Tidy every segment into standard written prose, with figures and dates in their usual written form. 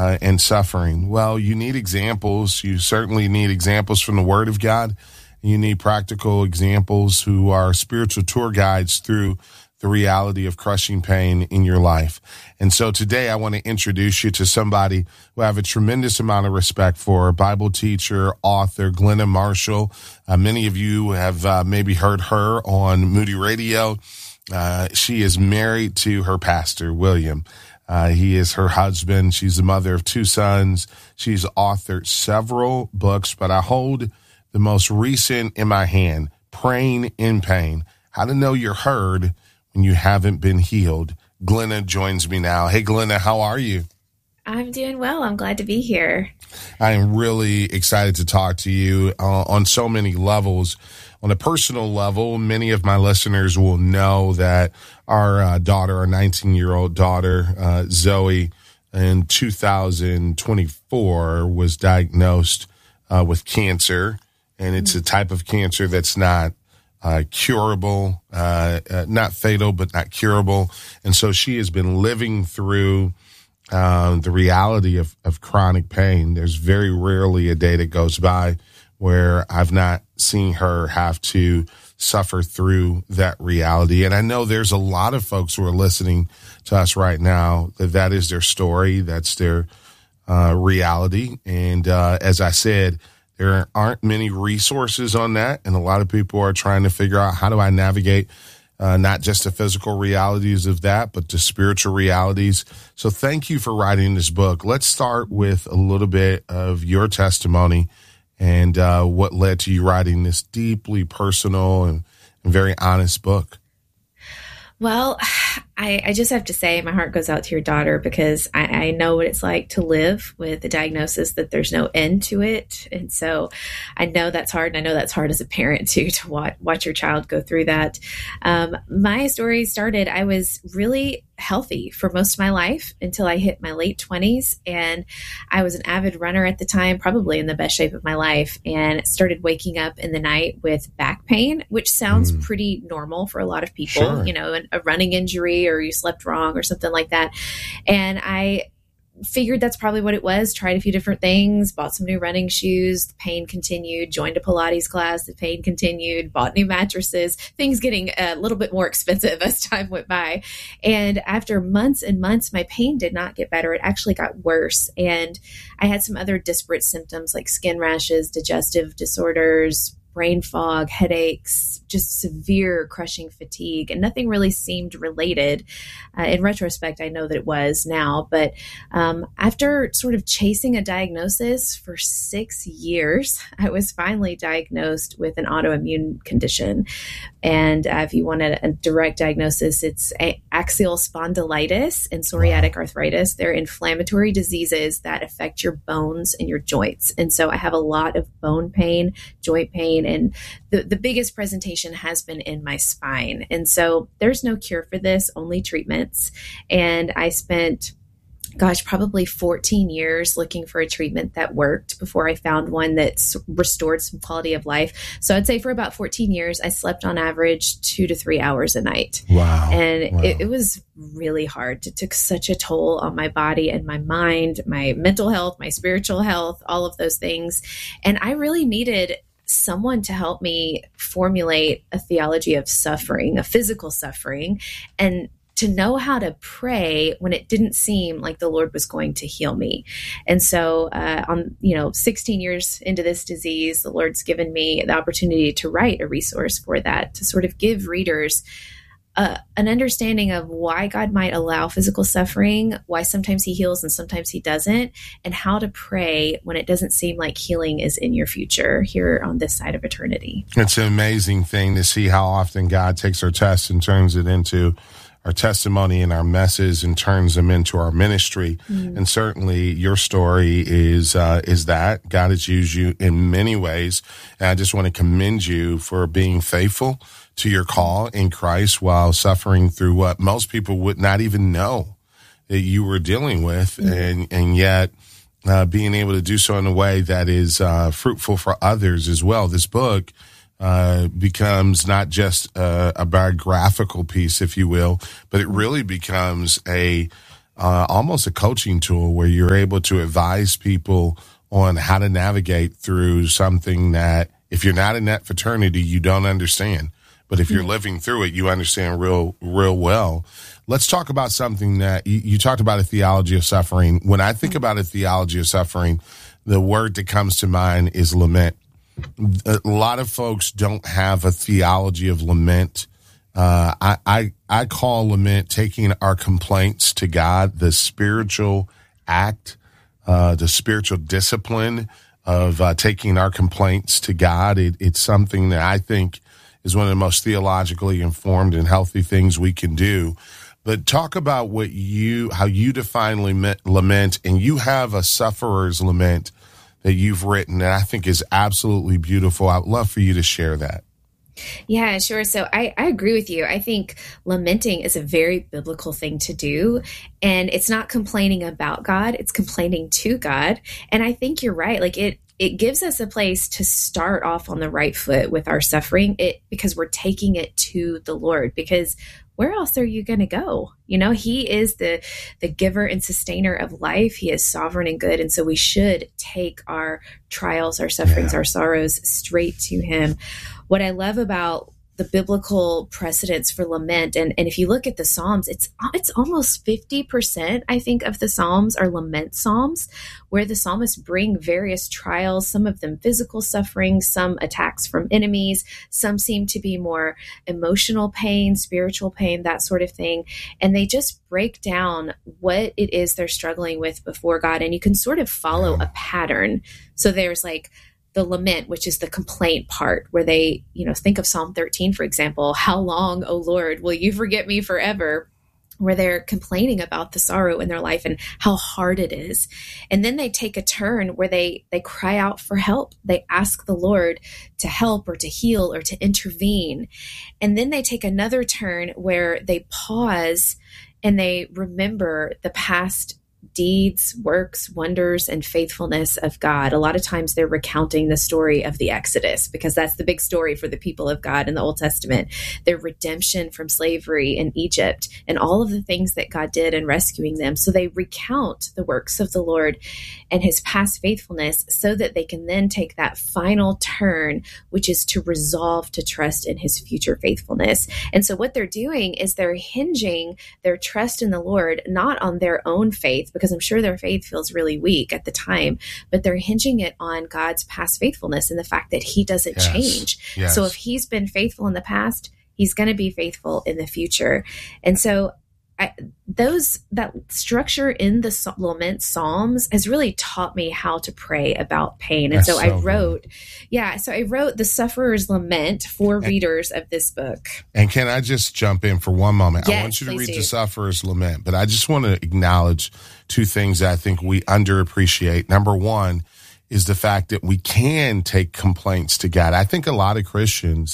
and suffering? Well, you need examples. You certainly need examples from the Word of God. You need practical examples who are spiritual tour guides through the reality of crushing pain in your life. And so today I want to introduce you to somebody who I have a tremendous amount of respect for, Bible teacher, author, Glenna Marshall. Many of you have maybe heard her on Moody Radio. She is married to her pastor, William. He is her husband. She's the mother of 2 sons. She's authored several books, but I hold the most recent in my hand, Praying in Pain, How to Know You're Heard When You Haven't Been Healed. Glenna joins me now. Hey, Glenna, how are you? I'm doing well. I'm glad to be here. I am really excited to talk to you on so many levels. On a personal level, many of my listeners will know that our daughter, our 19-year-old daughter, Zoe, in 2024 was diagnosed with cancer. And it's a type of cancer that's not curable, not fatal, but not curable. And so she has been living through the reality of chronic pain. There's very rarely a day that goes by where I've not seen her have to suffer through that reality. And I know there's a lot of folks who are listening to us right now that is their story. That's their reality. And as I said, there aren't many resources on that, and a lot of people are trying to figure out, how do I navigate not just the physical realities of that, but the spiritual realities. So thank you for writing this book. Let's start with a little bit of your testimony and what led to you writing this deeply personal and very honest book. Well, I just have to say my heart goes out to your daughter, because I know what it's like to live with the diagnosis that there's no end to it. And so I know that's hard. And I know that's hard as a parent too, to watch your child go through that. My story started, I was really healthy for most of my life until I hit my late 20s. And I was an avid runner at the time, probably in the best shape of my life, and started waking up in the night with back pain, which sounds pretty normal for a lot of people, Sure. You know, a running injury or you slept wrong or something like that. And I figured that's probably what it was. Tried a few different things, bought some new running shoes. The pain continued, joined a Pilates class. The pain continued, bought new mattresses, things getting a little bit more expensive as time went by. And after months and months, my pain did not get better. It actually got worse. And I had some other disparate symptoms like skin rashes, digestive disorders, brain fog, headaches, just severe crushing fatigue, and nothing really seemed related. In retrospect, I know that it was now, but after sort of chasing a diagnosis for 6 years, I was finally diagnosed with an autoimmune condition. And if you want a direct diagnosis, it's axial spondylitis and psoriatic arthritis. They're inflammatory diseases that affect your bones and your joints. And so I have a lot of bone pain, joint pain, and the biggest presentation has been in my spine. And so there's no cure for this, only treatments. And I spent, probably 14 years looking for a treatment that worked before I found one that restored some quality of life. So I'd say for about 14 years, I slept on average 2 to 3 hours a night. Wow. And Wow. It was really hard. It took such a toll on my body and my mind, my mental health, my spiritual health, all of those things. And I really needed someone to help me formulate a theology of suffering, of physical suffering, and to know how to pray when it didn't seem like the Lord was going to heal me. And so 16 years into this disease, the Lord's given me the opportunity to write a resource for that, to sort of give readers an understanding of why God might allow physical suffering, why sometimes he heals and sometimes he doesn't, and how to pray when it doesn't seem like healing is in your future here on this side of eternity. It's an amazing thing to see how often God takes our tests and turns it into our testimony and our message and turns them into our ministry. And certainly your story is that God has used you in many ways. And I just want to commend you for being faithful to your call in Christ while suffering through what most people would not even know that you were dealing with. And yet being able to do so in a way that is fruitful for others as well. This book becomes not just a biographical piece, if you will, but it really becomes a almost a coaching tool where you're able to advise people on how to navigate through something that if you're not in that fraternity, you don't understand. But if you're living through it, you understand real well. Let's talk about something that you talked about, a theology of suffering. When I think about a theology of suffering, the word that comes to mind is lament. A lot of folks don't have a theology of lament. I call lament taking our complaints to God, the spiritual act, the spiritual discipline of taking our complaints to God. It's something that I think is one of the most theologically informed and healthy things we can do. But talk about how you define lament, and you have a sufferer's lament that you've written that I think is absolutely beautiful. I'd love for you to share that. Yeah, sure. So I agree with you. I think lamenting is a very biblical thing to do. And it's not complaining about God, it's complaining to God. And I think you're right. Like it gives us a place to start off on the right foot with our suffering, because we're taking it to the Lord. Because where else are you going to go? You know, he is the giver and sustainer of life. He is sovereign and good. And so we should take our trials, our sufferings, our sorrows straight to him. What I love about the biblical precedents for lament, and if you look at the Psalms, it's almost 50%, I think, of the Psalms are lament Psalms, where the psalmists bring various trials, some of them physical suffering, some attacks from enemies, some seem to be more emotional pain, spiritual pain, that sort of thing. And they just break down what it is they're struggling with before God. And you can sort of follow a pattern. So there's like the lament, which is the complaint part, where they, think of Psalm 13, for example, how long, O Lord, will you forget me forever? Where they're complaining about the sorrow in their life and how hard it is. And then they take a turn where they cry out for help. They ask the Lord to help or to heal or to intervene. And then they take another turn where they pause and they remember the past deeds, works, wonders, and faithfulness of God. A lot of times they're recounting the story of the Exodus, because that's the big story for the people of God in the Old Testament, their redemption from slavery in Egypt and all of the things that God did in rescuing them. So they recount the works of the Lord and his past faithfulness so that they can then take that final turn, which is to resolve to trust in his future faithfulness. And so what they're doing is they're hinging their trust in the Lord, not on their own faith, because I'm sure their faith feels really weak at the time, but they're hinging it on God's past faithfulness and the fact that he doesn't change. Yes. So if he's been faithful in the past, he's going to be faithful in the future. And so that structure in the lament Psalms has really taught me how to pray about pain. And so I wrote the Sufferer's Lament for readers of this book. And can I just jump in for one moment? Yes, I want you to read do. the Sufferer's Lament, but I just want to acknowledge two things that I think we underappreciate. Number one is the fact that we can take complaints to God. I think a lot of Christians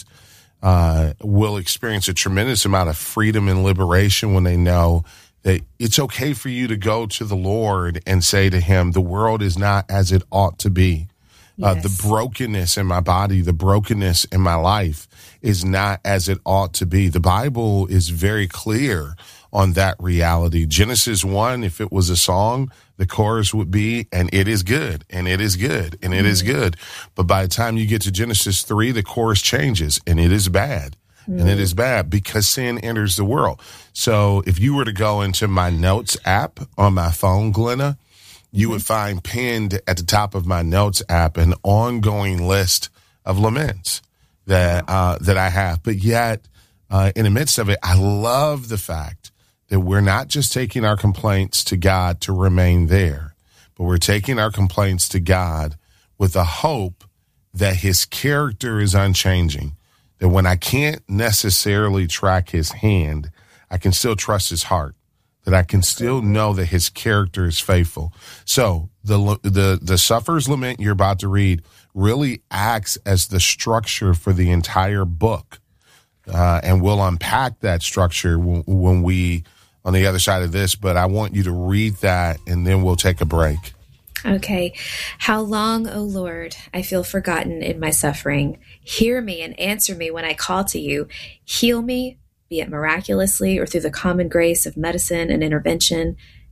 will experience a tremendous amount of freedom and liberation when they know that it's okay for you to go to the Lord and say to him, the world is not as it ought to be. Yes. The brokenness in my body, the brokenness in my life is not as it ought to be. The Bible is very clear on that reality. Genesis 1, if it was a song, the chorus would be, and it is good, and it is good, and it is good. But by the time you get to Genesis 3, the chorus changes, and it is bad. And it is bad because sin enters the world. So if you were to go into my notes app on my phone, Glenna, you would find pinned at the top of my notes app an ongoing list of laments that I have. But yet, in the midst of it, I love the fact that we're not just taking our complaints to God to remain there, but we're taking our complaints to God with a hope that his character is unchanging, that when I can't necessarily track his hand, I can still trust his heart, that I can still know that his character is faithful. So the Sufferer's Lament you're about to read really acts as the structure for the entire book. And we'll unpack that structure when we on the other side of this, but I want you to read that and then we'll take a break. Okay. How long, O Lord, I feel forgotten in my suffering. Hear me and answer me when I call to you. Heal me, be it miraculously or through the common grace of medicine and intervention.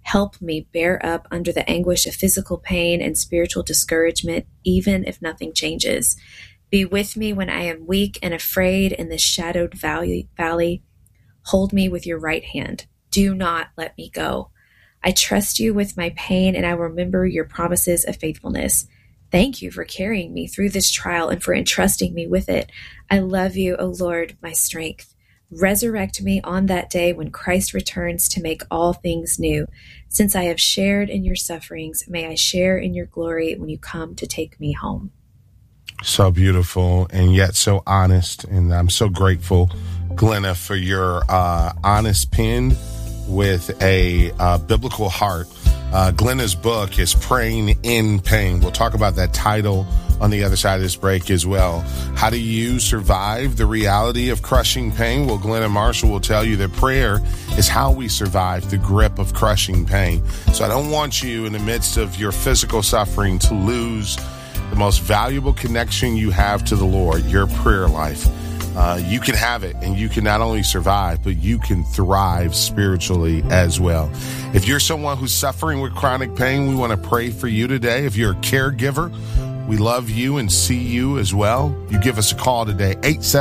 Help me bear up under the anguish of physical pain and spiritual discouragement, even if nothing changes. Be with me when I am weak and afraid in this shadowed valley. Hold me with your right hand. Do not let me go. I trust you with my pain, and I remember your promises of faithfulness. Thank you for carrying me through this trial and for entrusting me with it. I love you, O Lord, my strength. Resurrect me on that day when Christ returns to make all things new. Since I have shared in your sufferings, may I share in your glory when you come to take me home. So beautiful and yet so honest. And I'm so grateful, Glenna, for your honest pen with a biblical heart. Glenna's book is Praying in Pain. We'll talk about that title on the other side of this break as well. How do you survive the reality of crushing pain? Well, Glenna Marshall will tell you that prayer is how we survive the grip of crushing pain. So I don't want you in the midst of your physical suffering to lose the most valuable connection you have to the Lord, your prayer life. You can have it, and you can not only survive, but you can thrive spiritually as well. If you're someone who's suffering with chronic pain, we want to pray for you today. If you're a caregiver, we love you and see you as well. You give us a call today,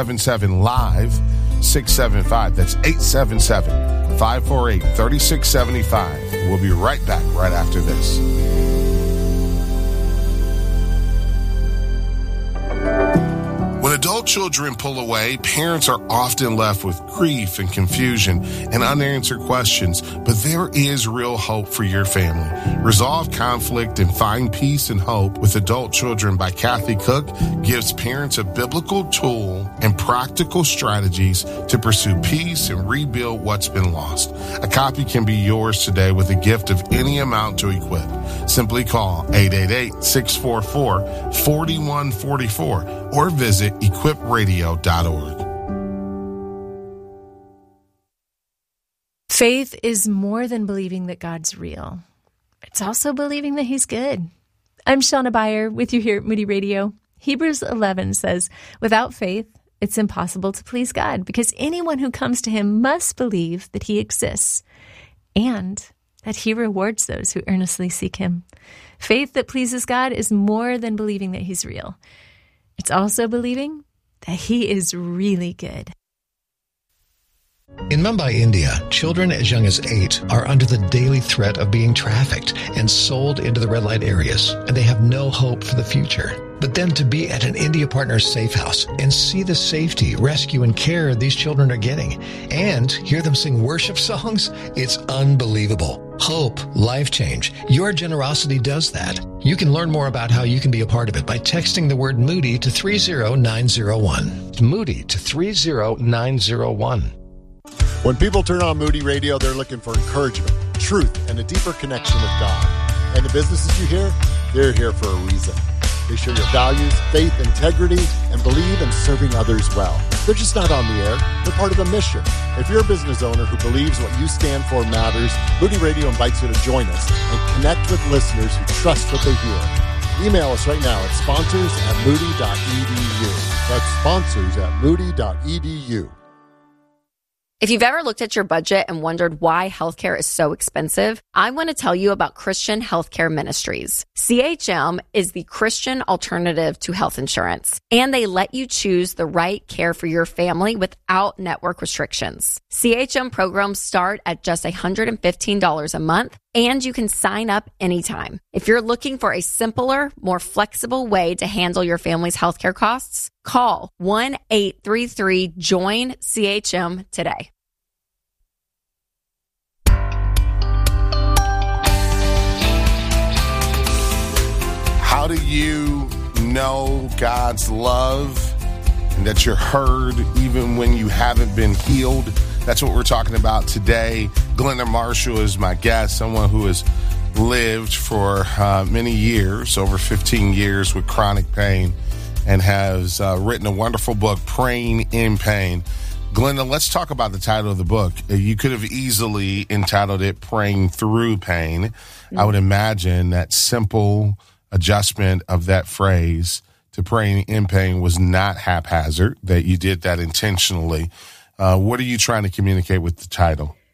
877-LIVE-675. That's 877-548-3675. We'll be right back right after this. When adult children pull away, parents are often left with grief and confusion and unanswered questions, but there is real hope for your family. Resolve conflict and find peace and hope with Adult Children by Kathy Cook gives parents a biblical tool and practical strategies to pursue peace and rebuild what's been lost. A copy can be yours today with a gift of any amount to equip. Simply call 888-644-4144 or visit equipradio.org. Faith is more than believing that God's real. It's also believing that He's good. I'm Shauna Beyer with you here at Moody Radio. Hebrews 11 says, without faith, it's impossible to please God because anyone who comes to Him must believe that He exists and that He rewards those who earnestly seek Him. Faith that pleases God is more than believing that He's real. It's also believing that He is really good. In Mumbai, India, children as young as 8 are under the daily threat of being trafficked and sold into the red light areas, and they have no hope for the future. But then to be at an India Partner safe house and see the safety, rescue, and care these children are getting, and hear them sing worship songs, it's unbelievable. Hope, life change. Your generosity does that. You can learn more about how you can be a part of it by texting the word Moody to 30901. Moody to 30901. When people turn on Moody Radio, they're looking for encouragement, truth, and a deeper connection with God. And the businesses you hear, they're here for a reason. They share your values, faith, integrity, and believe in serving others well. They're just not on the air. They're part of the mission. If you're a business owner who believes what you stand for matters, Moody Radio invites you to join us and connect with listeners who trust what they hear. Email us right now at sponsors@moody.edu. That's sponsors@moody.edu. If you've ever looked at your budget and wondered why healthcare is so expensive, I want to tell you about Christian Healthcare Ministries. CHM is the Christian alternative to health insurance, and they let you choose the right care for your family without network restrictions. CHM programs start at just $115 a month, and you can sign up anytime. If you're looking for a simpler, more flexible way to handle your family's healthcare costs, call 1-833-JOIN-CHM today. How do you know God's love and that you're heard even when you haven't been healed? That's what we're talking about today. Glenna Marshall is my guest, someone who has lived for many years, over 15 years with chronic pain, and has written a wonderful book, Praying in Pain. Glenna, let's talk about the title of the book. You could have easily entitled it Praying Through Pain. Mm-hmm. I would imagine that simple adjustment of that phrase to Praying in Pain was not haphazard, that you did that intentionally. What are you trying to communicate with the title?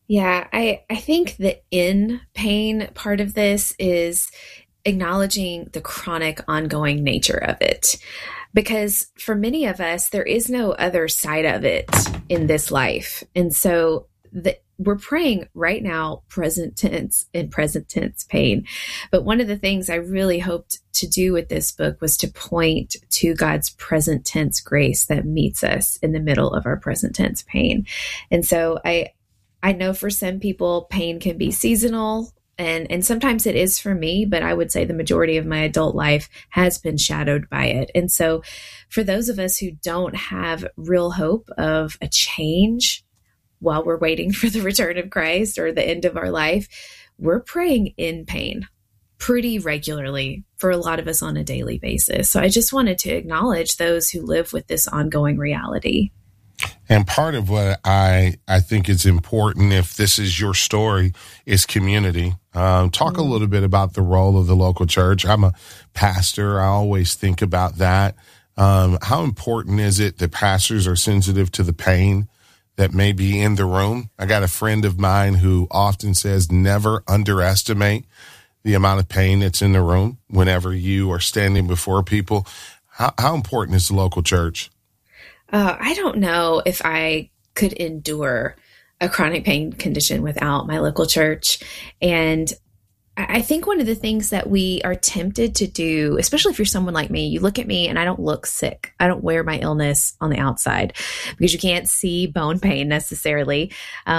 Yeah, I think the in pain part of this is acknowledging the chronic ongoing nature of it. Because for many of us, there is no other side of it in this life. And so we're praying right now, present tense pain. But one of the things I really hoped to do with this book was to point to God's present tense grace that meets us in the middle of our present tense pain. And so I know for some people, pain can be seasonal, and sometimes it is for me, but I would say the majority of my adult life has been shadowed by it. And so for those of us who don't have real hope of a change while we're waiting for the return of Christ or the end of our life, we're praying in pain pretty regularly for a lot of us on a daily basis. So I just wanted to acknowledge those who live with this ongoing reality. And part of what I think is important, if this is your story, is community. Talk a little bit about the role of the local church. I'm a pastor. I always think about that. How important is it that pastors are sensitive to the pain that may be in the room? I got a friend of mine who often says, never underestimate the amount of pain that's in the room whenever you are standing before people. How important is the local church? I don't know if I could endure a chronic pain condition without my local church. And I think one of the things that we are tempted to do, especially if you're someone like me, you look at me and I don't look sick. I don't wear my illness on the outside because you can't see bone pain necessarily.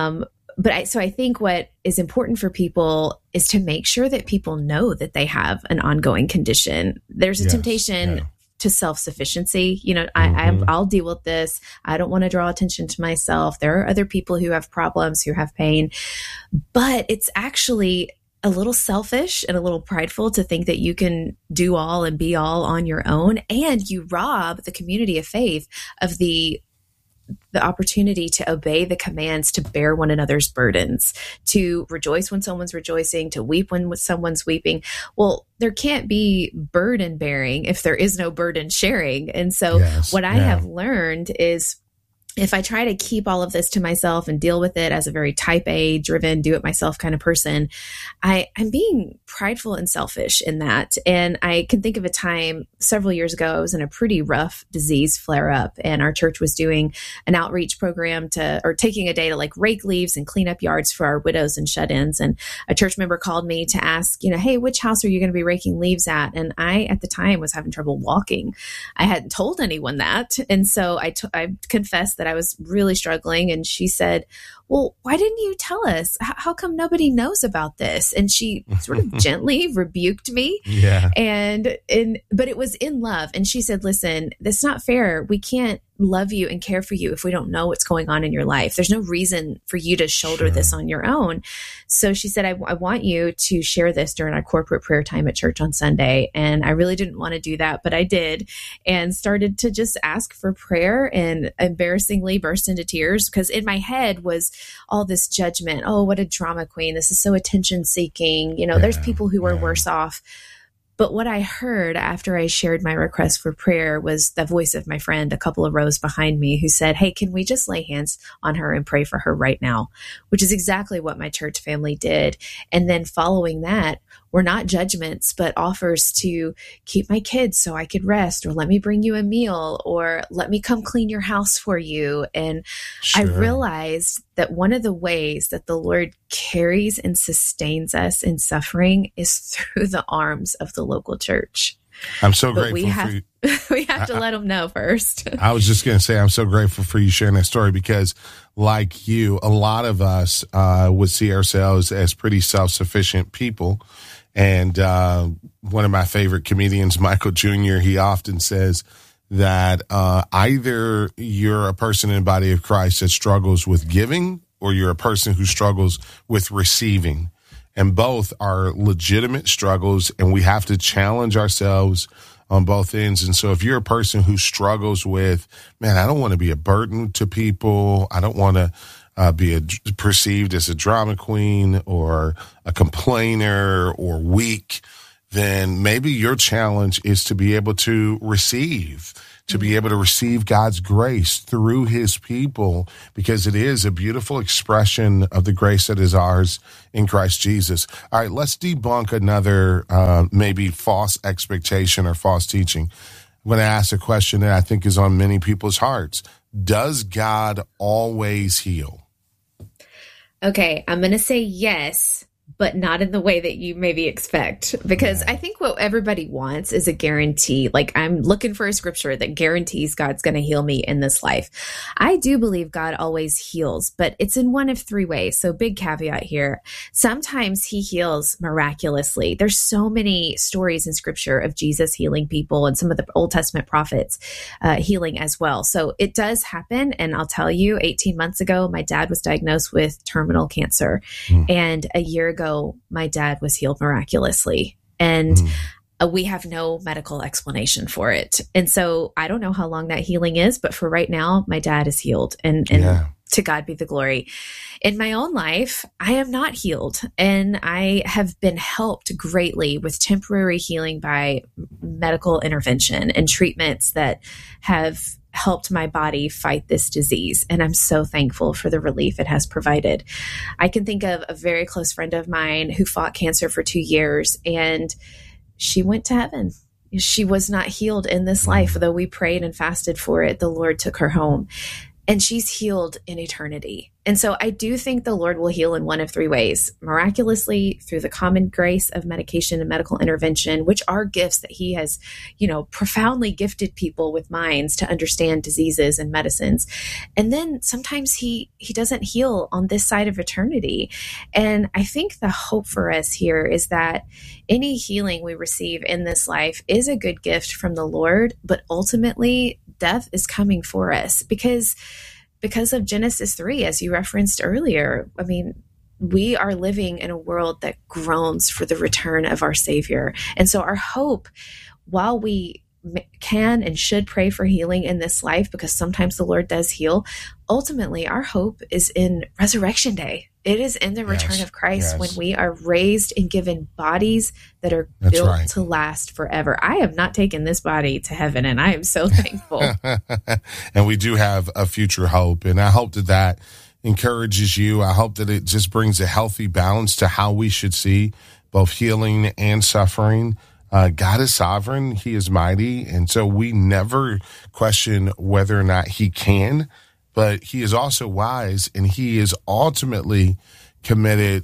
So I think what is important for people is to make sure that people know that they have an ongoing condition. There's a temptation to self-sufficiency. I'll deal with this. I don't want to draw attention to myself. There are other people who have problems, who have pain, but it's actually a little selfish and a little prideful to think that you can do all and be all on your own. And you rob the community of faith of the opportunity to obey the commands, to bear one another's burdens, to rejoice when someone's rejoicing, to weep when someone's weeping. Well, there can't be burden bearing if there is no burden sharing. And so what I have learned is, if I try to keep all of this to myself and deal with it as a very type A driven, do it myself kind of person, I'm being prideful and selfish in that. And I can think of a time several years ago, I was in a pretty rough disease flare up, and our church was doing an outreach program taking a day to like rake leaves and clean up yards for our widows and shut-ins. And a church member called me to ask, hey, which house are you going to be raking leaves at? And I, at the time, was having trouble walking. I hadn't told anyone that. And so I confessed that I was really struggling. And she said, well, why didn't you tell us? How come nobody knows about this? And she sort of gently rebuked me. Yeah. But it was in love. And she said, listen, that's not fair. We can't love you and care for you if we don't know what's going on in your life. There's no reason for you to shoulder this on your own. So she said, I want you to share this during our corporate prayer time at church on Sunday. And I really didn't want to do that, but I did, and started to just ask for prayer, and embarrassingly burst into tears because in my head was all this judgment. Oh, what a drama queen. This is so attention seeking. There's people who are worse off. But what I heard after I shared my request for prayer was the voice of my friend a couple of rows behind me who said, hey, can we just lay hands on her and pray for her right now? Which is exactly what my church family did. And then following that were not judgments, but offers to keep my kids so I could rest, or let me bring you a meal, or let me come clean your house for you. And I realized that one of the ways that the Lord carries and sustains us in suffering is through the arms of the local church. I'm so grateful for you. We have to let them know first. I was just going to say, I'm so grateful for you sharing that story, because like you, a lot of us would see ourselves as pretty self-sufficient people. And one of my favorite comedians, Michael Jr., he often says that either you're a person in the body of Christ that struggles with giving, or you're a person who struggles with receiving. And both are legitimate struggles, and we have to challenge ourselves on both ends. And so if you're a person who struggles with, man, I don't want to be a burden to people, I don't want to be perceived as a drama queen or a complainer or weak, then maybe your challenge is to be able to receive God's grace through his people, because it is a beautiful expression of the grace that is ours in Christ Jesus. All right, let's debunk another maybe false expectation or false teaching. I'm going to ask a question that I think is on many people's hearts. Does God always heal? Okay, I'm going to say yes, but not in the way that you maybe expect, because I think what everybody wants is a guarantee. Like, I'm looking for a scripture that guarantees God's going to heal me in this life. I do believe God always heals, but it's in one of three ways. So big caveat here. Sometimes he heals miraculously. There's so many stories in scripture of Jesus healing people, and some of the Old Testament prophets healing as well. So it does happen. And I'll tell you, 18 months ago, my dad was diagnosed with terminal cancer. And a year ago, my dad was healed miraculously, and we have no medical explanation for it. And so I don't know how long that healing is, but for right now, my dad is healed, and to God be the glory. In my own life, I am not healed, and I have been helped greatly with temporary healing by medical intervention and treatments that have helped my body fight this disease. And I'm so thankful for the relief it has provided. I can think of a very close friend of mine who fought cancer for 2 years, and she went to heaven. She was not healed in this life, though we prayed and fasted for it. The Lord took her home, and she's healed in eternity. And so I do think the Lord will heal in one of three ways: miraculously through the common grace of medication and medical intervention, which are gifts that he has, profoundly gifted people with minds to understand diseases and medicines. And then sometimes he doesn't heal on this side of eternity. And I think the hope for us here is that any healing we receive in this life is a good gift from the Lord, but ultimately death is coming for us because of Genesis 3, as you referenced earlier. I mean, we are living in a world that groans for the return of our Savior. And so our hope, while we can and should pray for healing in this life, because sometimes the Lord does heal, ultimately our hope is in resurrection day. It is in the return of Christ when we are raised and given bodies that are built to last forever. I have not taken this body to heaven, and I am so thankful. And we do have a future hope, and I hope that encourages you. I hope that it just brings a healthy balance to how we should see both healing and suffering. God is sovereign. He is mighty. And so we never question whether or not he can, but he is also wise, and he is ultimately committed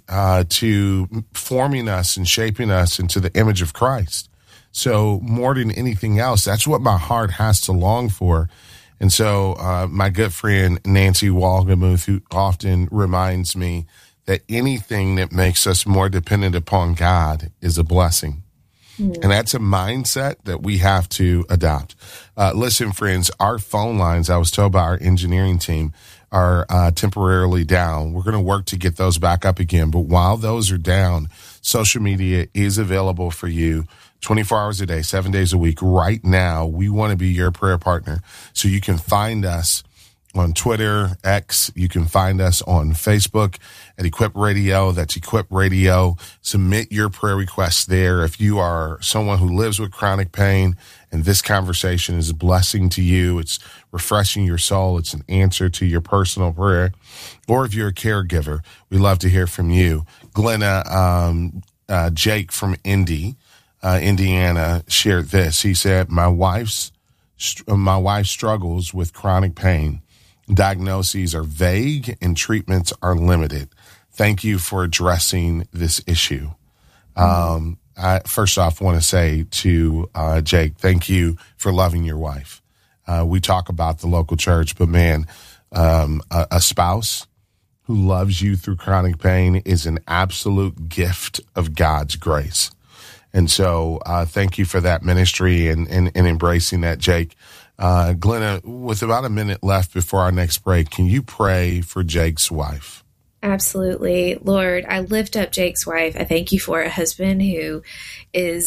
to forming us and shaping us into the image of Christ. So more than anything else, that's what my heart has to long for. And so my good friend Nancy Wolgemuth, who often reminds me that anything that makes us more dependent upon God is a blessing. And that's a mindset that we have to adopt. Listen, friends, our phone lines, I was told by our engineering team, are temporarily down. We're going to work to get those back up again. But while those are down, social media is available for you 24 hours a day, 7 days a week. Right now, we want to be your prayer partner. So you can find us on Twitter, X. You can find us on Facebook at Equip Radio. That's Equip Radio. Submit your prayer requests there. If you are someone who lives with chronic pain and this conversation is a blessing to you, it's refreshing your soul, it's an answer to your personal prayer, or if you're a caregiver, we love to hear from you. Glenna, Jake from Indiana shared this. He said, my wife struggles with chronic pain. Diagnoses are vague and treatments are limited. Thank you for addressing this issue. I first off want to say to Jake, thank you for loving your wife. We talk about the local church, but man, a spouse who loves you through chronic pain is an absolute gift of God's grace. And so thank you for that ministry and embracing that, Jake. Glenna, with about a minute left before our next break, can you pray for Jake's wife? Absolutely. Lord, I lift up Jake's wife. I thank you for a husband who is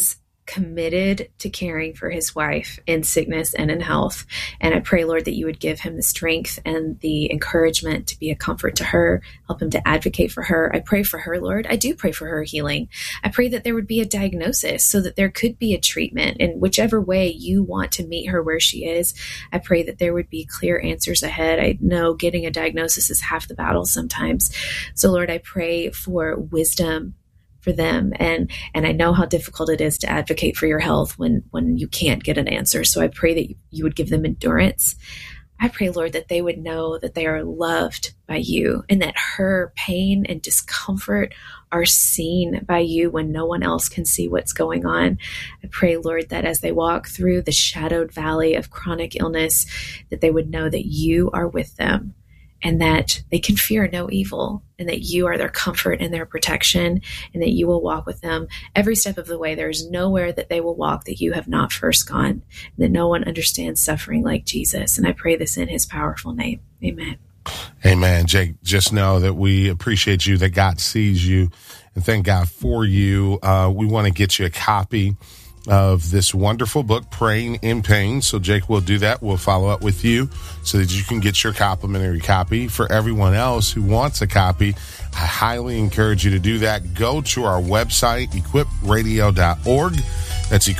committed to caring for his wife in sickness and in health. And I pray, Lord, that you would give him the strength and the encouragement to be a comfort to her, help him to advocate for her. I pray for her, Lord. I do pray for her healing. I pray that there would be a diagnosis so that there could be a treatment in whichever way you want to meet her where she is. I pray that there would be clear answers ahead. I know getting a diagnosis is half the battle sometimes. So, Lord, I pray for wisdom for them. And I know how difficult it is to advocate for your health when you can't get an answer. So I pray that you would give them endurance. I pray, Lord, that they would know that they are loved by you and that her pain and discomfort are seen by you when no one else can see what's going on. I pray, Lord, that as they walk through the shadowed valley of chronic illness, that they would know that you are with them and that they can fear no evil, and that you are their comfort and their protection, and that you will walk with them every step of the way. There's nowhere that they will walk that you have not first gone, and that no one understands suffering like Jesus. And I pray this in his powerful name. Amen. Amen. Jake, just know that we appreciate you, that God sees you, and thank God for you. We want to get you a copy of this wonderful book, Praying in Pain. So Jake will do that. We'll follow up with you so that you can get your complimentary copy. For everyone else who wants a copy, I highly encourage you to do that. Go to our website, equipradio.org. That's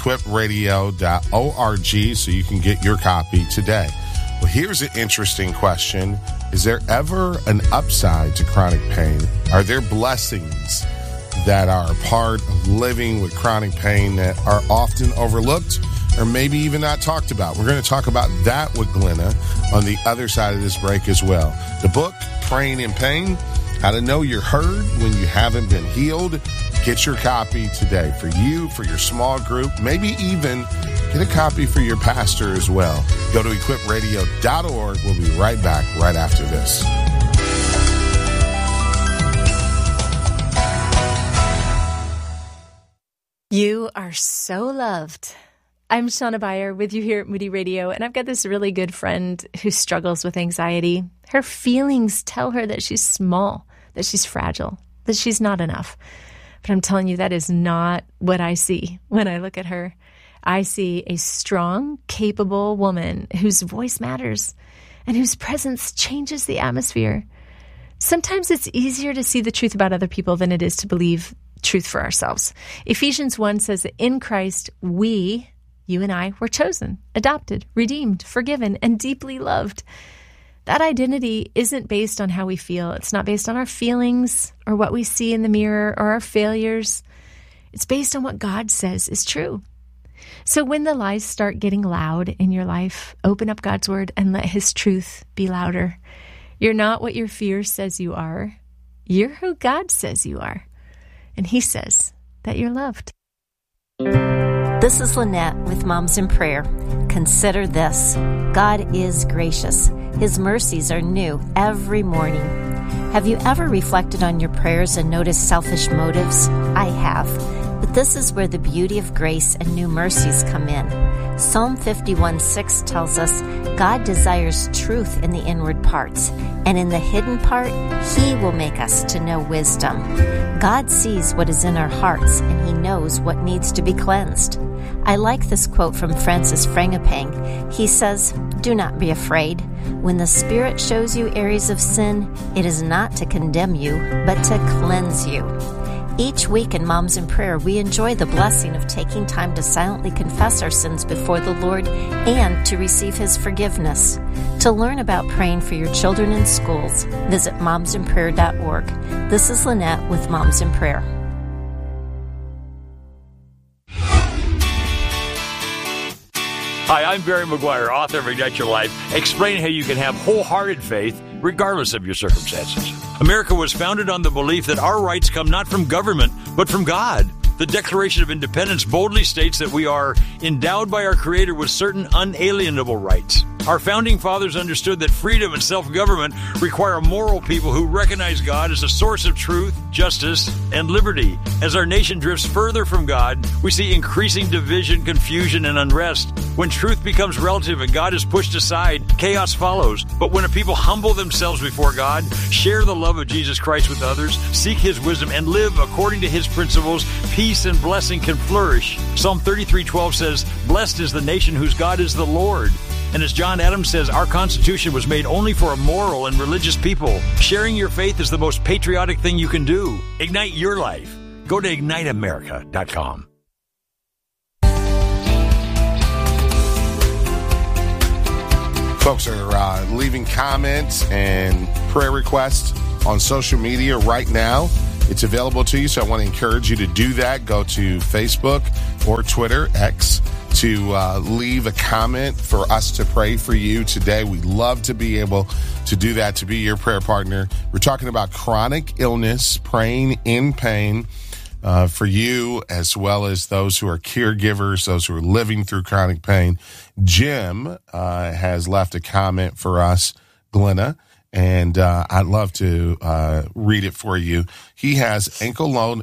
equipradio.org, so you can get your copy today. Well, here's an interesting question. Is there ever an upside to chronic pain? Are there blessings that are part of living with chronic pain that are often overlooked or maybe even not talked about? We're going to talk about that with Glenna on the other side of this break as well. The book, Praying in Pain, How to Know You're Heard When You Haven't Been Healed. Get your copy today for you, for your small group, maybe even get a copy for your pastor as well. Go to equipradio.org. We'll be right back right after this. You are so loved. I'm Shauna Beyer with you here at Moody Radio, and I've got this really good friend who struggles with anxiety. Her feelings tell her that she's small, that she's fragile, that she's not enough. But I'm telling you, that is not what I see when I look at her. I see a strong, capable woman whose voice matters and whose presence changes the atmosphere. Sometimes it's easier to see the truth about other people than it is to believe truth for ourselves. Ephesians 1 says that in Christ, we, you and I, were chosen, adopted, redeemed, forgiven, and deeply loved. That identity isn't based on how we feel. It's not based on our feelings or what we see in the mirror or our failures. It's based on what God says is true. So when the lies start getting loud in your life, open up God's word and let his truth be louder. You're not what your fear says you are. You're who God says you are. And he says that you're loved. This is Lynette with Moms in Prayer. Consider this. God is gracious. His mercies are new every morning. Have you ever reflected on your prayers and noticed selfish motives? I have. But this is where the beauty of grace and new mercies come in. Psalm 51:6 tells us, God desires truth in the inward parts, and in the hidden part, he will make us to know wisdom. God sees what is in our hearts, and he knows what needs to be cleansed. I like this quote from Francis Frangipane. He says, do not be afraid. When the Spirit shows you areas of sin, it is not to condemn you, but to cleanse you. Each week in Moms in Prayer, we enjoy the blessing of taking time to silently confess our sins before the Lord and to receive his forgiveness. To learn about praying for your children in schools, visit momsinprayer.org. This is Lynette with Moms in Prayer. Hi, I'm Barry McGuire, author of Ignite Your Life, explaining how you can have wholehearted faith regardless of your circumstances. America was founded on the belief that our rights come not from government, but from God. The Declaration of Independence boldly states that we are endowed by our Creator with certain unalienable rights. Our founding fathers understood that freedom and self-government require moral people who recognize God as a source of truth, justice, and liberty. As our nation drifts further from God, we see increasing division, confusion, and unrest. When truth becomes relative and God is pushed aside, chaos follows. But when a people humble themselves before God, share the love of Jesus Christ with others, seek His wisdom, and live according to His principles, peace and blessing can flourish. Psalm 33:12 says, "Blessed is the nation whose God is the Lord." And as John Adams says, our Constitution was made only for a moral and religious people. Sharing your faith is the most patriotic thing you can do. Ignite your life. Go to IgniteAmerica.com. Folks are leaving comments and prayer requests on social media right now. It's available to you, so I want to encourage you to do that. Go to Facebook or Twitter, X, to leave a comment for us to pray for you today. We'd love to be able to do that, to be your prayer partner. We're talking about chronic illness, praying in pain for you, as well as those who are caregivers, those who are living through chronic pain. Jim has left a comment for us, Glenna, and I'd love to read it for you. He has ankylosing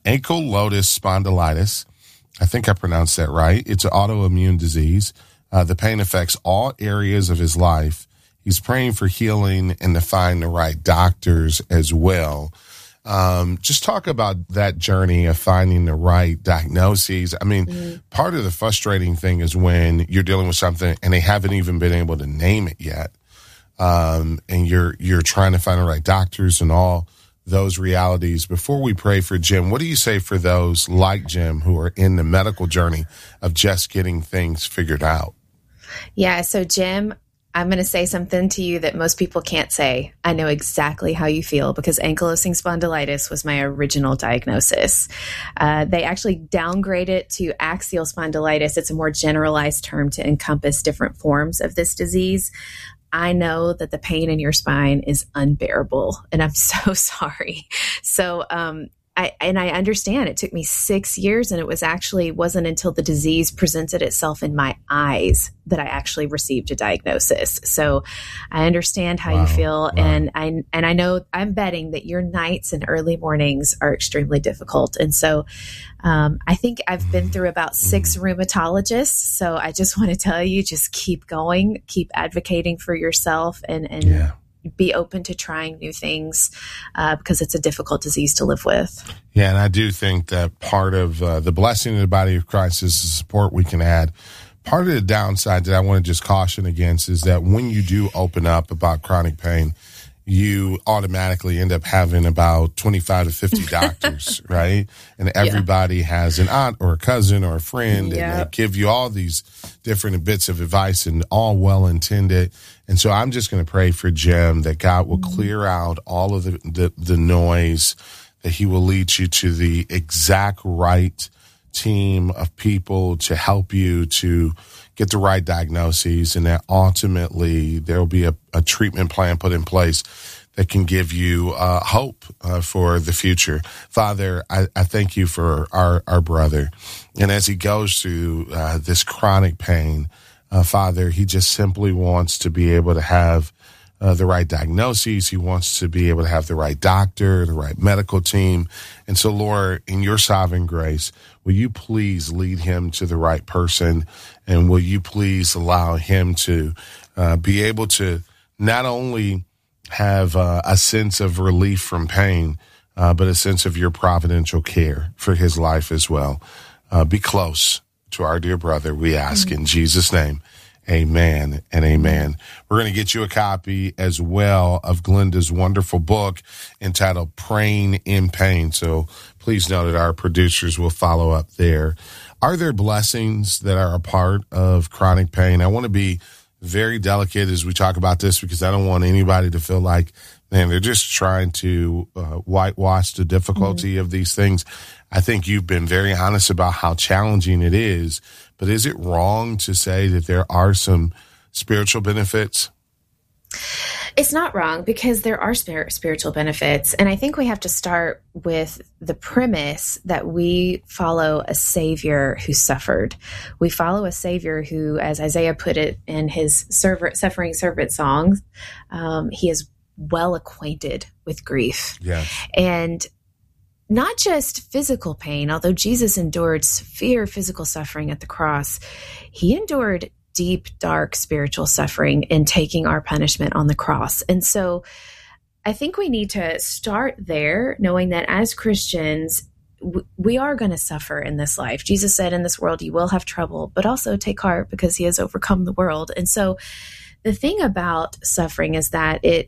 spondylitis. I think I pronounced that right. It's an autoimmune disease. The pain affects all areas of his life. He's praying for healing and to find the right doctors as well. Just talk about that journey of finding the right diagnoses. I mean, part of the frustrating thing is when you're dealing with something and they haven't even been able to name it yet. And you're trying to find the right doctors and all those realities. Before we pray for Jim, what do you say for those like Jim who are in the medical journey of just getting things figured out? Yeah. So Jim, I'm going to say something to you that most people can't say. I know exactly how you feel because ankylosing spondylitis was my original diagnosis. They actually downgrade it to axial spondylitis. It's a more generalized term to encompass different forms of this disease. I know that the pain in your spine is unbearable, and I'm so sorry. So, I understand it took me 6 years, and it wasn't until the disease presented itself in my eyes that I actually received a diagnosis. So I understand how you feel. Wow. And I know I'm betting that your nights and early mornings are extremely difficult. And so, I think I've been through about 6 rheumatologists. So I just want to tell you, just keep going, keep advocating for yourself and be open to trying new things because it's a difficult disease to live with. Yeah, and I do think that part of the blessing of the body of Christ is the support we can add. Part of the downside that I want to just caution against is that when you do open up about chronic pain, you automatically end up having about 25 to 50 doctors, right? And everybody has an aunt or a cousin or a friend, and they give you all these different bits of advice and all well-intended. And so I'm just going to pray for Jim that God will clear out all of the noise, that He will lead you to the exact right team of people to help you to get the right diagnoses, and that ultimately there will be a treatment plan put in place that can give you hope for the future. Father, I thank you for our brother. And as he goes through this chronic pain, Father, he just simply wants to be able to have the right diagnoses. He wants to be able to have the right doctor, the right medical team. And so, Lord, in your sovereign grace, will you please lead him to the right person? And will you please allow him to be able to not only have a sense of relief from pain, but a sense of your providential care for his life as well. Be close to our dear brother, we ask in Jesus' name. Amen and amen. We're going to get you a copy as well of Glenda's wonderful book entitled Praying in Pain. So please know that our producers will follow up there. Are there blessings that are a part of chronic pain? I want to be very delicate as we talk about this because I don't want anybody to feel like, man, they're just trying to whitewash the difficulty of these things. I think you've been very honest about how challenging it is, but is it wrong to say that there are some spiritual benefits? It's not wrong, because there are spiritual benefits. And I think we have to start with the premise that we follow a Savior who suffered. We follow a Savior who, as Isaiah put it in his Suffering Servant songs, he is well acquainted with grief. Yes. And not just physical pain, although Jesus endured severe physical suffering at the cross, he endured deep, dark spiritual suffering in taking our punishment on the cross. And so I think we need to start there, knowing that as Christians, we are going to suffer in this life. Jesus said, in this world, you will have trouble, but also take heart, because he has overcome the world. And so the thing about suffering is that it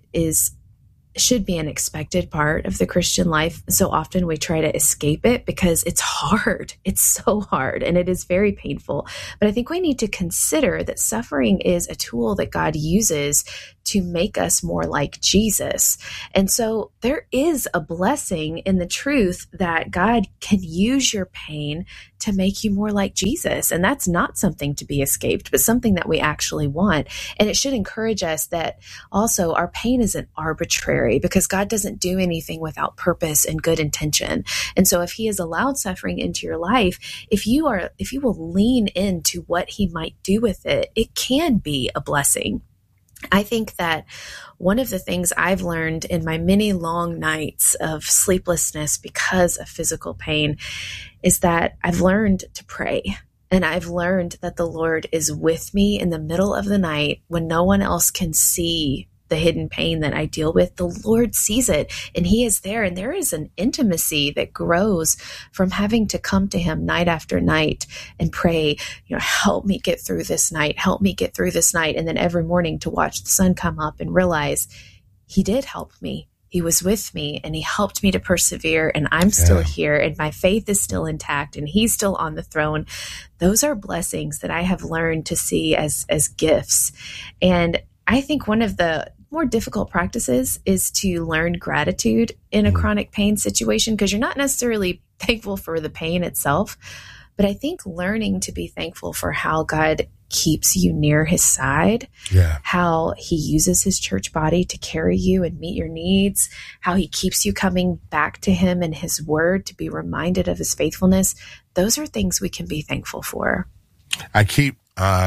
should be an expected part of the Christian life. So often we try to escape it because it's hard. It's so hard, and it is very painful. But I think we need to consider that suffering is a tool that God uses to make us more like Jesus. And so there is a blessing in the truth that God can use your pain to make you more like Jesus. And that's not something to be escaped, but something that we actually want. And it should encourage us that also our pain isn't arbitrary, because God doesn't do anything without purpose and good intention. And so if he has allowed suffering into your life, if you will lean into what he might do with it, it can be a blessing. I think that one of the things I've learned in my many long nights of sleeplessness because of physical pain is that I've learned to pray. And I've learned that the Lord is with me in the middle of the night when no one else can see the hidden pain that I deal with. The Lord sees it, and he is there. And there is an intimacy that grows from having to come to him night after night and pray, help me get through this night, help me get through this night. And then every morning to watch the sun come up and realize he did help me. He was with me, and he helped me to persevere, and I'm still here, and my faith is still intact, and he's still on the throne. Those are blessings that I have learned to see as gifts. And I think one of the more difficult practices is to learn gratitude in a chronic pain situation, because you're not necessarily thankful for the pain itself, but I think learning to be thankful for how God keeps you near his side, how he uses his church body to carry you and meet your needs, how he keeps you coming back to him and his word to be reminded of his faithfulness. Those are things we can be thankful for. I keep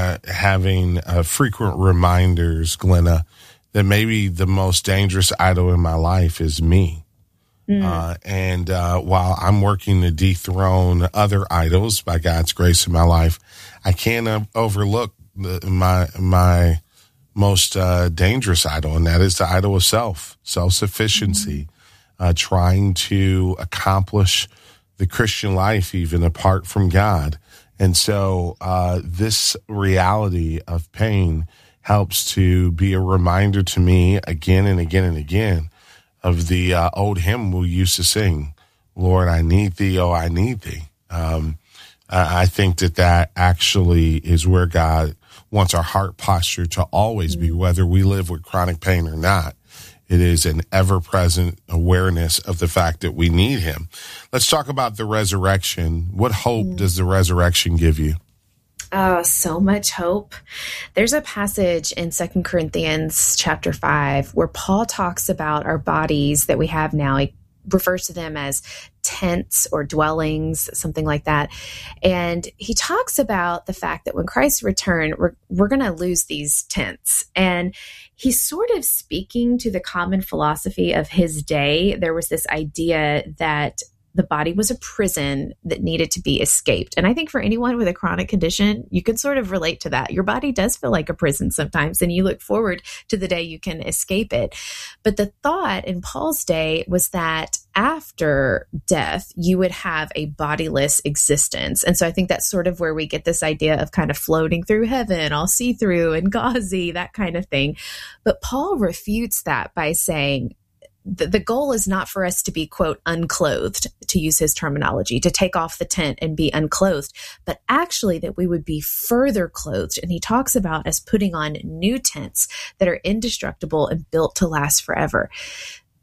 having frequent reminders, Glenna, that maybe the most dangerous idol in my life is me. And while I'm working to dethrone other idols by God's grace in my life, I can't overlook my most dangerous idol, and that is the idol of self-sufficiency, trying to accomplish the Christian life even apart from God. And so this reality of pain helps to be a reminder to me again and again and again of the old hymn we used to sing, Lord, I need thee, oh, I need thee. I think that actually is where God wants our heart posture to always be, whether we live with chronic pain or not. It is an ever-present awareness of the fact that we need him. Let's talk about the resurrection. What hope does the resurrection give you? Oh, so much hope. There's a passage in 2 Corinthians chapter 5 where Paul talks about our bodies that we have now. He refers to them as tents or dwellings, something like that. And he talks about the fact that when Christ returns, we're going to lose these tents. And he's sort of speaking to the common philosophy of his day. There was this idea that the body was a prison that needed to be escaped. And I think for anyone with a chronic condition, you can sort of relate to that. Your body does feel like a prison sometimes, and you look forward to the day you can escape it. But the thought in Paul's day was that after death, you would have a bodiless existence. And so I think that's sort of where we get this idea of kind of floating through heaven, all see-through and gauzy, that kind of thing. But Paul refutes that by saying, the goal is not for us to be, quote, unclothed, to use his terminology, to take off the tent and be unclothed, but actually that we would be further clothed. And he talks about us putting on new tents that are indestructible and built to last forever.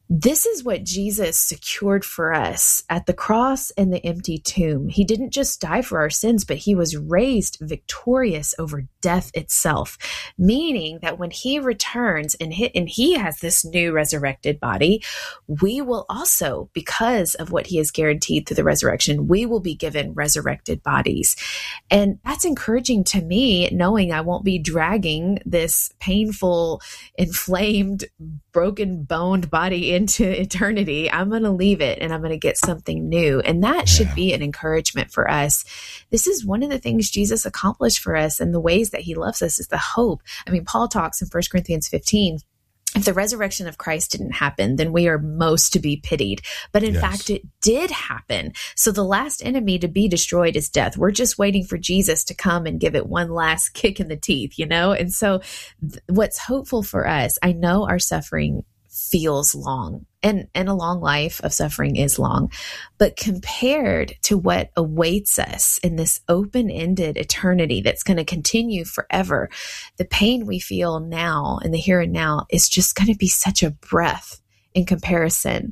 This is what Jesus secured for us at the cross and the empty tomb. He didn't just die for our sins, but he was raised victorious over death itself, meaning that when he returns and he has this new resurrected body, we will also, because of what he has guaranteed through the resurrection, we will be given resurrected bodies. And that's encouraging to me, knowing I won't be dragging this painful, inflamed, broken boned body into eternity. I'm going to leave it and I'm going to get something new. And that should be an encouragement for us. This is one of the things Jesus accomplished for us, and the ways that he loves us is the hope. I mean, Paul talks in 1 Corinthians 15, if the resurrection of Christ didn't happen, then we are most to be pitied. But in fact, it did happen. So the last enemy to be destroyed is death. We're just waiting for Jesus to come and give it one last kick in the teeth, And so what's hopeful for us, I know our suffering feels long, and a long life of suffering is long, but compared to what awaits us in this open-ended eternity that's going to continue forever, the pain we feel now in the here and now is just going to be such a breath in comparison.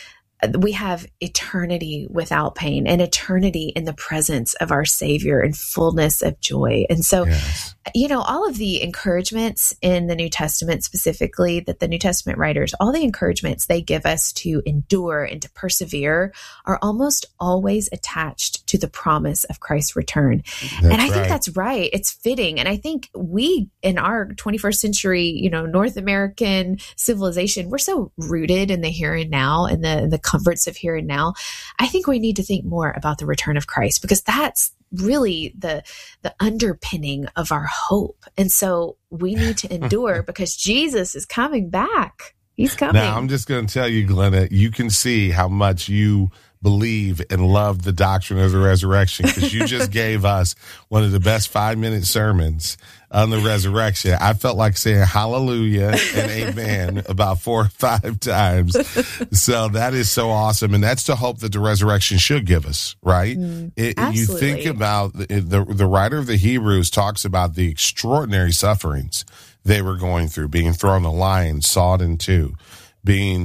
We have eternity without pain and eternity in the presence of our Savior and fullness of joy. And so, all of the encouragements in the New Testament, specifically that the New Testament writers, all the encouragements they give us to endure and to persevere are almost always attached to the promise of Christ's return. And I think that's right. It's fitting. And I think we, in our 21st century, North American civilization, we're so rooted in the here and now and the comforts of here and now. I think we need to think more about the return of Christ, because that's really the underpinning of our hope. And so we need to endure because Jesus is coming back. He's coming. Now, I'm just going to tell you, Glenna, you can see how much you believe and love the doctrine of the resurrection, because you just gave us one of the best 5-minute sermons on the resurrection. I felt like saying hallelujah and amen about 4 or 5 times. So that is so awesome. And that's the hope that the resurrection should give us, right? You think about the writer of the Hebrews talks about the extraordinary sufferings they were going through, being thrown to lions, sawed in two, being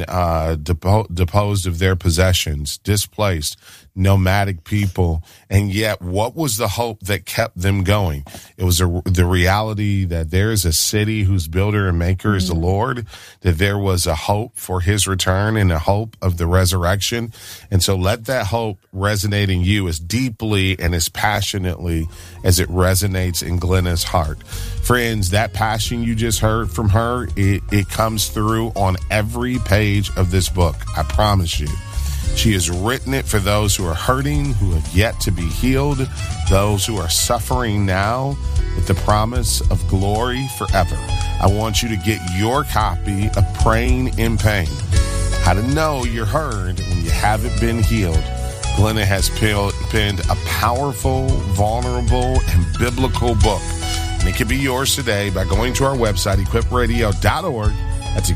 deposed of their possessions, displaced, nomadic people. And yet, what was the hope that kept them going? It was the reality that there is a city whose builder and maker is the Lord, that there was a hope for his return and a hope of the resurrection. And so let that hope resonate in you as deeply and as passionately as it resonates in Glenna's heart. Friends, that passion you just heard from her, it comes through on every page of this book. I promise you. She has written it for those who are hurting, who have yet to be healed, those who are suffering now, with the promise of glory forever. I want you to get your copy of Praying in Pain, How to Know You're Heard When You Haven't Been Healed. Glenna has penned a powerful, vulnerable, and biblical book. And it can be yours today by going to our website, equipradio.org. That's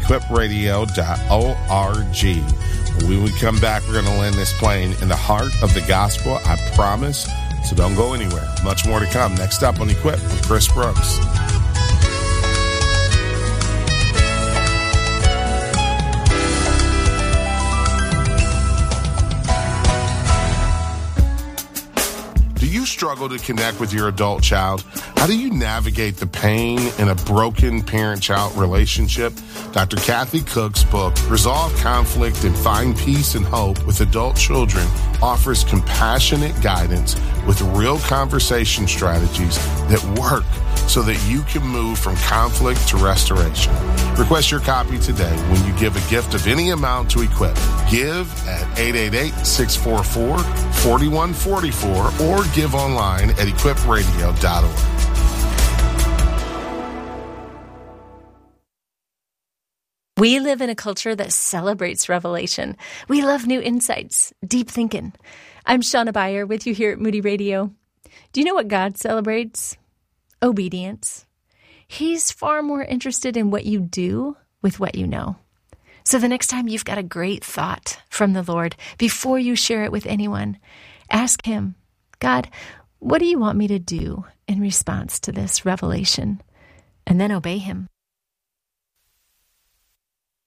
equipradio.org. When we come back, we're going to land this plane in the heart of the gospel, I promise. So don't go anywhere. Much more to come. Next up on Equip with Chris Brooks. Do you struggle to connect with your adult child? How do you navigate the pain in a broken parent-child relationship? Dr. Kathy Cook's book, Resolve Conflict and Find Peace and Hope with Adult Children, offers compassionate guidance with real conversation strategies that work so that you can move from conflict to restoration. Request your copy today when you give a gift of any amount to Equip. Give at 888-644-4144 or give online at equipradio.org. We live in a culture that celebrates revelation. We love new insights, deep thinking. I'm Shauna Beyer with you here at Moody Radio. Do you know what God celebrates? Obedience. He's far more interested in what you do with what you know. So the next time you've got a great thought from the Lord, before you share it with anyone, ask Him, God, what do you want me to do in response to this revelation? And then obey Him.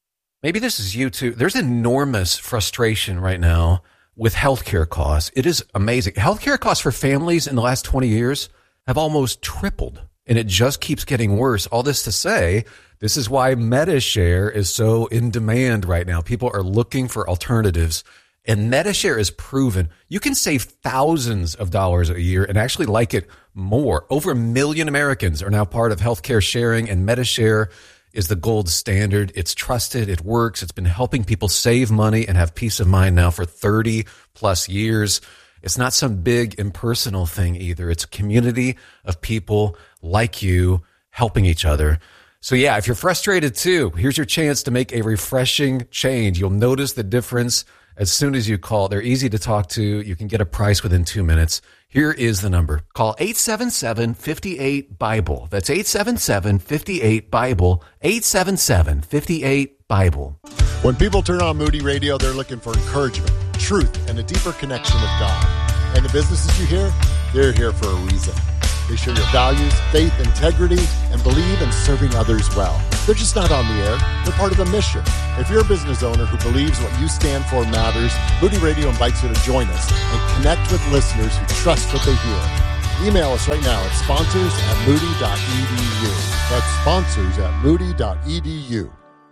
maybe this is you too. There's enormous frustration right now with healthcare costs. It is amazing. Healthcare costs for families in the last 20 years have almost tripled, and it just keeps getting worse. All this to say, this is why MediShare is so in demand right now. People are looking for alternatives, and MediShare is proven. You can save thousands of dollars a year and actually like it more. Over 1 million Americans are now part of healthcare sharing, and MediShare is the gold standard. It's trusted. It works. It's been helping people save money and have peace of mind now for 30 plus years. It's not some big impersonal thing either. It's a community of people like you helping each other. So yeah, if you're frustrated too, here's your chance to make a refreshing change. You'll notice the difference as soon as you call. They're easy to talk to. You can get a price within 2 minutes. Here is the number. Call 877-58-BIBLE. That's 877-58-BIBLE. 877-58-BIBLE. When people turn on Moody Radio, they're looking for encouragement, truth, and a deeper connection with God. And the businesses you hear, they're here for a reason. They share your values, faith, integrity, and believe in serving others well. They're just not on the air. They're part of the mission. If you're a business owner who believes what you stand for matters, Moody Radio invites you to join us and connect with listeners who trust what they hear. Email us right now at sponsors@moody.edu. That's sponsors@moody.edu.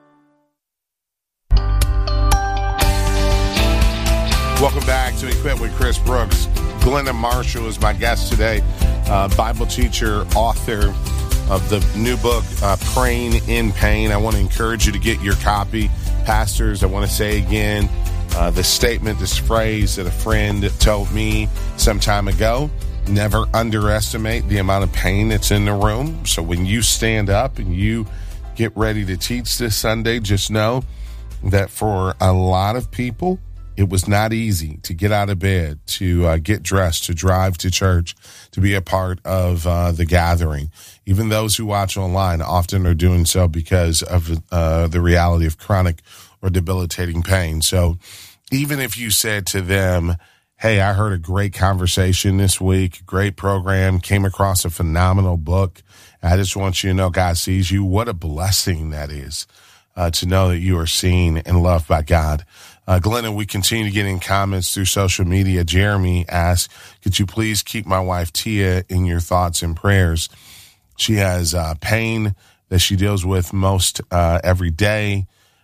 Welcome back to Equip with Chris Brooks. Glenda Marshall is my guest today, Bible teacher, author of the new book, Praying in Pain. I want to encourage you to get your copy. Pastors, I want to say again, the statement, this phrase that a friend told me some time ago, never underestimate the amount of pain that's in the room. So when you stand up and you get ready to teach this Sunday, just know that for a lot of people, it was not easy to get out of bed, to get dressed, to drive to church, to be a part of the gathering. Even those who watch online often are doing so because of the reality of chronic or debilitating pain. So even if you said to them, hey, I heard a great conversation this week, great program, came across a phenomenal book, I just want you to know God sees you. What a blessing that is to know that you are seen and loved by God. Glenda, we continue to get in comments through social media. Jeremy asks, could you please keep my wife Tia in your thoughts and prayers? She has pain that she deals with most every day.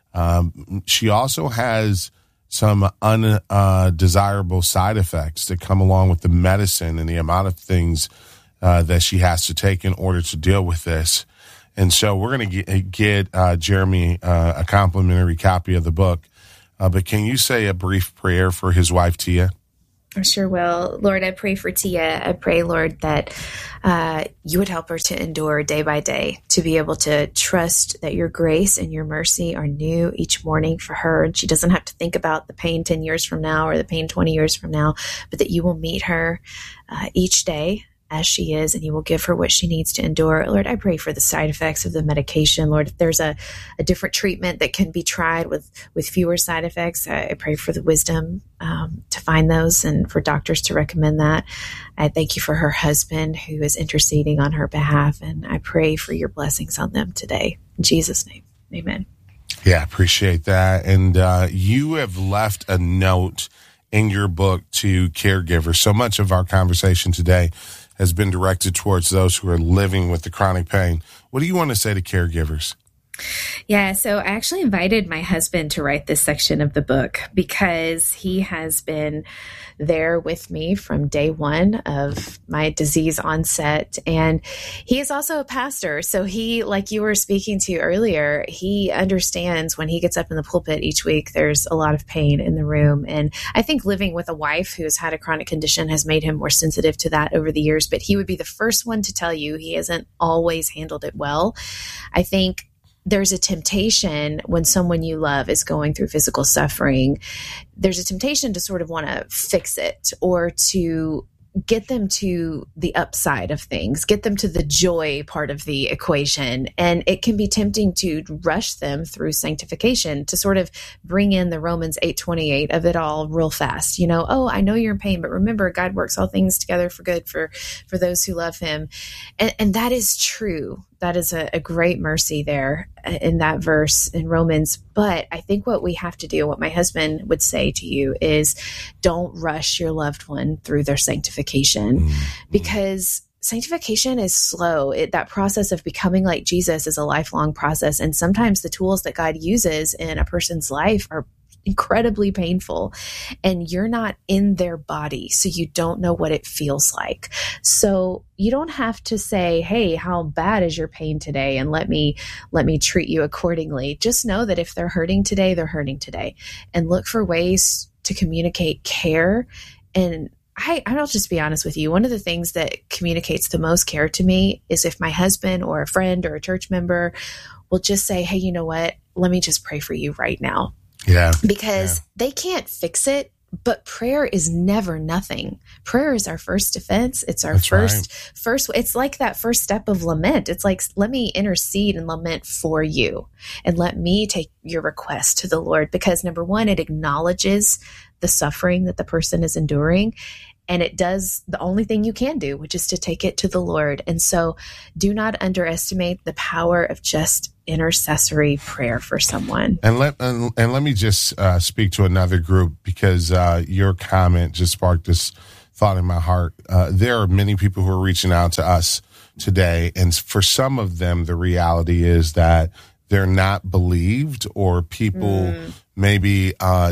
She also has some undesirable side effects that come along with the medicine and the amount of things that she has to take in order to deal with this. And so we're going to get Jeremy a complimentary copy of the book. But can you say a brief prayer for his wife, Tia? I sure will. Lord, I pray for Tia. I pray, Lord, that you would help her to endure day by day, to be able to trust that your grace and your mercy are new each morning for her. And she doesn't have to think about the pain 10 years from now or the pain 20 years from now, but that you will meet her each day as she is, and you will give her what she needs to endure. Lord, I pray for the side effects of the medication. Lord, if there's a different treatment that can be tried with fewer side effects, I pray for the wisdom to find those and for doctors to recommend that. I thank you for her husband who is interceding on her behalf, and I pray for your blessings on them today. In Jesus' name, amen. Yeah, appreciate that. And you have left a note in your book to caregivers. So much of our conversation today has been directed towards those who are living with the chronic pain. What do you want to say to caregivers? Yeah, so I actually invited my husband to write this section of the book because he has been there with me from day one of my disease onset. And he is also a pastor. So he, like you were speaking to earlier, he understands when he gets up in the pulpit each week, there's a lot of pain in the room. And I think living with a wife who has had a chronic condition has made him more sensitive to that over the years. But he would be the first one to tell you he hasn't always handled it well. I think there's a temptation when someone you love is going through physical suffering, there's a temptation to sort of want to fix it or to get them to the upside of things, get them to the joy part of the equation. And it can be tempting to rush them through sanctification, to sort of bring in the Romans 8:28 of it all real fast. You know, oh, I know you're in pain, but remember, God works all things together for good for those who love him. And that is true. that is a great mercy there in that verse in Romans. But I think what we have to do, what my husband would say to you, is don't rush your loved one through their sanctification, because sanctification is slow. That process of becoming like Jesus is a lifelong process. And sometimes the tools that God uses in a person's life are incredibly painful, and you're not in their body, so you don't know what it feels like. So you don't have to say, hey, how bad is your pain today? And let me treat you accordingly. Just know that if they're hurting today, they're hurting today, and look for ways to communicate care. And I'll just be honest with you. One of the things that communicates the most care to me is if my husband or a friend or a church member will just say, hey, you know what? Let me just pray for you right now. Yeah. Because they can't fix it, but prayer is never nothing. Prayer is our first defense. It's our first, it's like that first step of lament. It's like, let me intercede and lament for you, and let me take your request to the Lord, because number one, it acknowledges the suffering that the person is enduring. And it does the only thing you can do, which is to take it to the Lord. And so do not underestimate the power of just intercessory prayer for someone. And let me just speak to another group, because your comment just sparked this thought in my heart. There are many people who are reaching out to us today. And for some of them, the reality is that they're not believed, or people maybe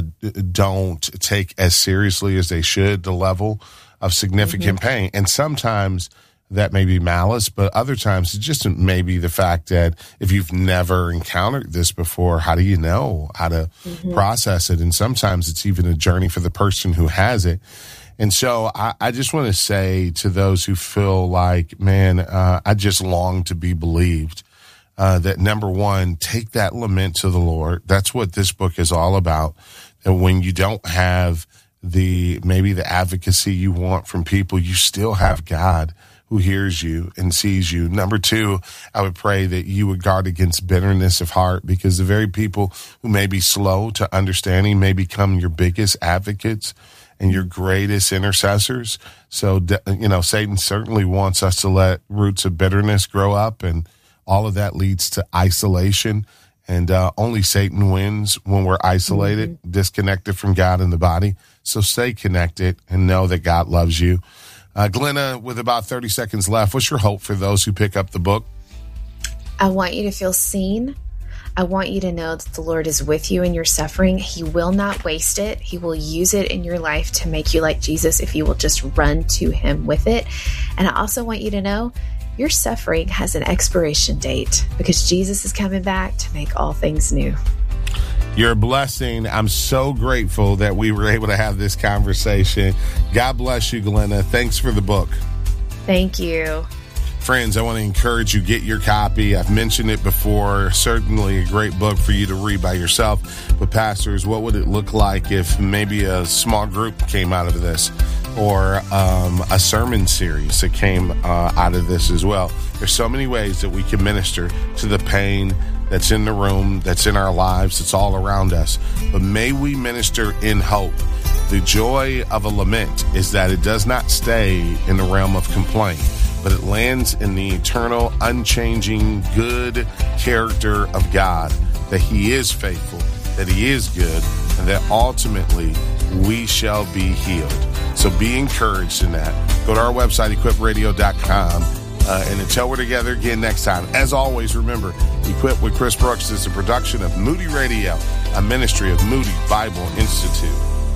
don't take as seriously as they should the level of significant pain. And sometimes that may be malice, but other times it's just maybe the fact that if you've never encountered this before, how do you know how to process it? And sometimes it's even a journey for the person who has it. And so I just want to say to those who feel like, man, I just long to be believed, that number one, take that lament to the Lord. That's what this book is all about. And when you don't have maybe the advocacy you want from people, you still have God who hears you and sees you. Number two, I would pray that you would guard against bitterness of heart, because the very people who may be slow to understanding may become your biggest advocates and your greatest intercessors. So, Satan certainly wants us to let roots of bitterness grow up, and all of that leads to isolation, and only Satan wins when we're isolated, disconnected from God and the body. So stay connected and know that God loves you. Glenna, with about 30 seconds left, what's your hope for those who pick up the book? I want you to feel seen. I want you to know that the Lord is with you in your suffering. He will not waste it. He will use it in your life to make you like Jesus if you will just run to him with it. And I also want you to know your suffering has an expiration date, because Jesus is coming back to make all things new. You're a blessing. I'm so grateful that we were able to have this conversation. God bless you, Glenna. Thanks for the book. Thank you. Friends, I want to encourage you, get your copy. I've mentioned it before. Certainly a great book for you to read by yourself. But pastors, what would it look like if maybe a small group came out of this, or a sermon series that came out of this as well? There's so many ways that we can minister to the pain that's in the room, that's in our lives, that's all around us. But may we minister in hope. The joy of a lament is that it does not stay in the realm of complaint, but it lands in the eternal, unchanging, good character of God, that he is faithful, that he is good, and that ultimately we shall be healed. So be encouraged in that. Go to our website, equipradio.com, and until we're together again next time, as always, remember, Equip with Chris Brooks is a production of Moody Radio, a ministry of Moody Bible Institute.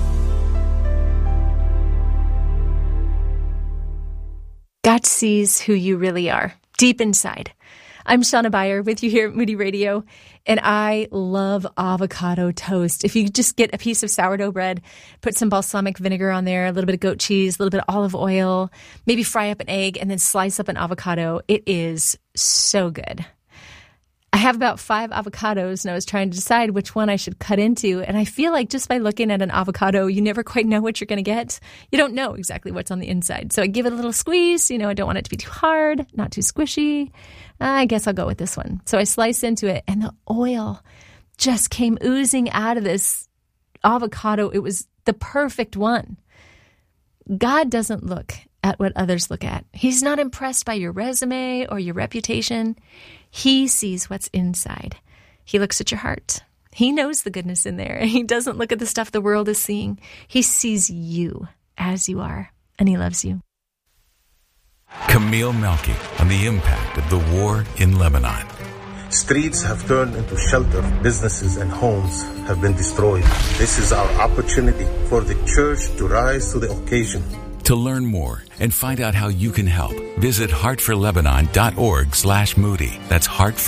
God sees who you really are, deep inside. I'm Shauna Beyer with you here at Moody Radio, and I love avocado toast. If you just get a piece of sourdough bread, put some balsamic vinegar on there, a little bit of goat cheese, a little bit of olive oil, maybe fry up an egg, and then slice up an avocado. It is so good. I have about 5 avocados, and I was trying to decide which one I should cut into. And I feel like just by looking at an avocado, you never quite know what you're going to get. You don't know exactly what's on the inside. So I give it a little squeeze. I don't want it to be too hard, not too squishy. I guess I'll go with this one. So I slice into it, and the oil just came oozing out of this avocado. It was the perfect one. God doesn't look at what others look at. He's not impressed by your resume or your reputation. He sees what's inside. He looks at your heart. He knows the goodness in there. He doesn't look at the stuff the world is seeing. He sees you as you are, and he loves you. Camille Melky on the impact of the war in Lebanon. Streets have turned into shelter. Businesses and homes have been destroyed. This is our opportunity for the church to rise to the occasion. To learn more and find out how you can help, visit heartforlebanon.org/Moody. That's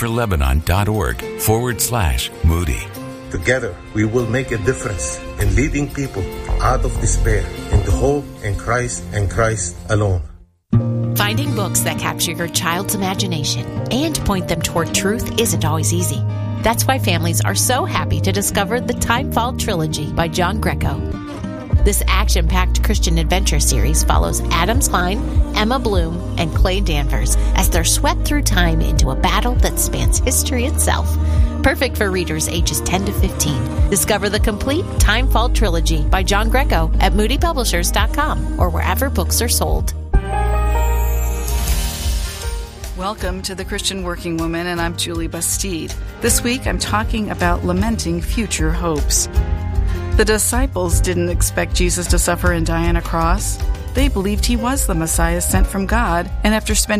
heartforlebanon.org/Moody. Together, we will make a difference in leading people out of despair into hope in Christ and Christ alone. Finding books that capture your child's imagination and point them toward truth isn't always easy. That's why families are so happy to discover the Timefall Trilogy by John Greco. This action-packed Christian adventure series follows Adam Klein, Emma Bloom, and Clay Danvers as they're swept through time into a battle that spans history itself. Perfect for readers ages 10 to 15. Discover the complete Timefall Trilogy by John Greco at moodypublishers.com or wherever books are sold. Welcome to The Christian Working Woman, and I'm Julie Bastide. This week I'm talking about lamenting future hopes. The disciples didn't expect Jesus to suffer and die on a cross. They believed he was the Messiah sent from God, and after spending